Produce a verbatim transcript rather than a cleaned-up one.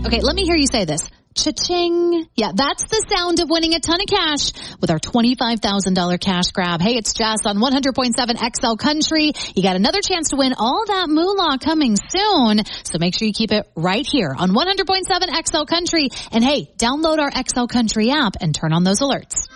Okay, let me hear you say this. Cha-ching. Yeah, that's the sound of winning a ton of cash with our twenty-five thousand dollars cash grab. Hey, it's Jess on one hundred point seven X L Country. You got another chance to win all that moolah coming soon. So make sure you keep it right here on one hundred point seven X L Country. And hey, download our X L Country app and turn on those alerts.